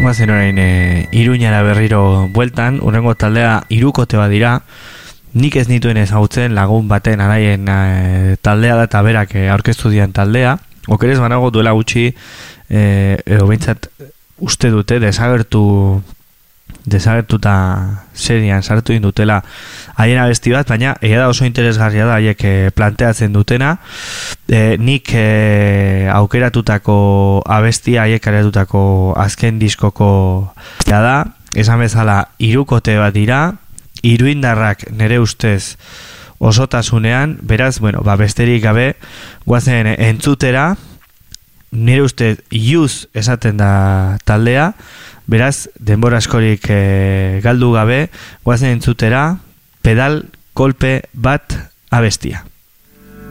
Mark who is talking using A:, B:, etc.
A: Guazen orain Iruñara berriro bueltan, urrengo taldea hirukote bat dira. Nik ez nituen ezagutzen lagun baten anaien taldea da eta berak aurkeztu dian taldea. Okerez banago duela gutxi, edo behintzat uste dute desagertuta serian sartu indutela haien abesti bat, baina egia da oso interesgarria da haiek planteatzen dutena. Nik aukeratutako abestia haiek areatutako azken diskoko da, esan bezala hirukote bat dira, iruindarrak nere ustez osotasunean, beraz, besterik gabe guazen entzutera. Nire ustez Youth esaten da taldea, beraz, denbora askorik galdu gabe, guazen entzutera, pedal kolpe bat abestia.